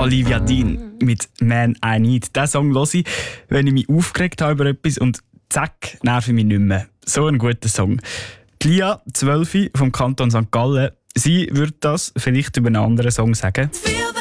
Olivia Dean mit «Man I Need». Diesen Song höre ich, wenn ich mich aufgeregt habe über etwas und zack, nerv ich mich nicht mehr. So ein guter Song. Die Lia, 12 vom Kanton St. Gallen, sie würde das vielleicht über einen anderen Song sagen.